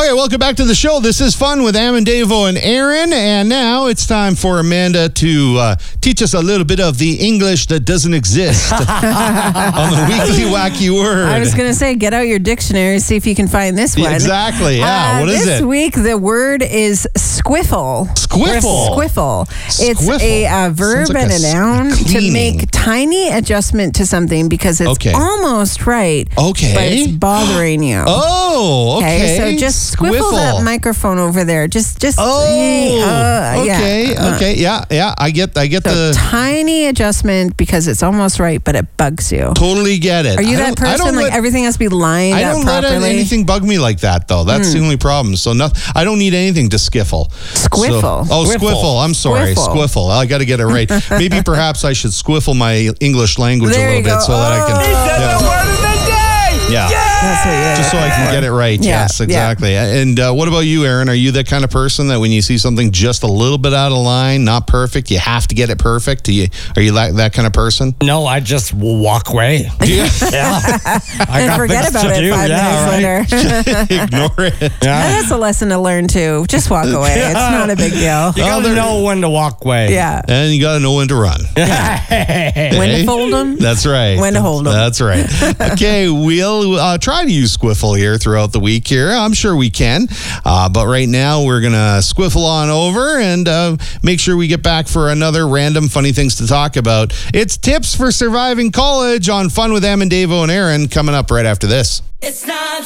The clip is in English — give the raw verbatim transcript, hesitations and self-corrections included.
right, welcome back to the show. This is Fun with Amandavo and Aaron, and now it's time for Amanda to uh, teach us a little bit of the English that doesn't exist on the Weekly Wacky Word. I was going to say, get out your dictionary, see if you can find this one. Exactly, yeah. Uh, what is this it? This week, the word is squiffle. Squiffle. Squiffle. It's Squiffle. a, a verb like and a, a noun a to make tiny adjustment to something because it's okay. almost right, okay. but it's bothering you. Oh, okay. okay. So just squiffle Squiffle. that microphone over there. Just, just. Oh, uh, okay, yeah. okay, yeah, yeah. I get, I get So the tiny adjustment because it's almost right, but it bugs you. totally get it. Are you I that don't- I person? don't Like let- everything has to be lined I up don't properly? let anything bug me like that, though. That's the only problem. So no, I don't need anything to skiffle. Squiffle. So, oh, Squiffle. squiffle. I'm sorry, Squiffle. squiffle. I got to get it right. Maybe perhaps I should squiffle my English language There a you little bit go. so that I can. Oh. Yeah. Word of the day! Yeah. That's what you Just so I can get it right. Yeah, Yes, yeah. exactly. And uh, what about you, Aaron? Are you that kind of person that when you see something just a little bit out of line, not perfect, you have to get it perfect? Do you, are you that, that kind of person? No, I just will walk away. Yeah. Yeah. I And got forget things about to it do. five Yeah, minutes right. later. Ignore it. Yeah. That's a lesson to learn too. Just walk away. It's not a big deal. You gotta there- know when to walk away. Yeah. And you got to know when to run. When Hey? to fold them. That's right. When to hold 'em. That's right. Okay, we'll uh, try to use Squiffle here throughout the week here. I'm sure we can. Uh, but right now, we're going to squiffle on over and uh, make sure we get back for another random funny things to talk about. It's Tips for Surviving College on Fun with Amandavo and Aaron coming up right after this. It's not